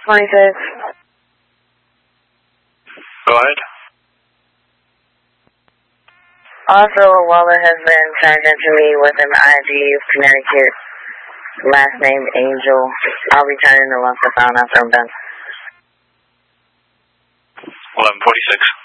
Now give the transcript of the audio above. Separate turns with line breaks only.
26.
Go ahead.
Also, a wallet has been turned into me with an ID of Connecticut. Last name Angel. I'll be turning the once I found after I'm done.
1146.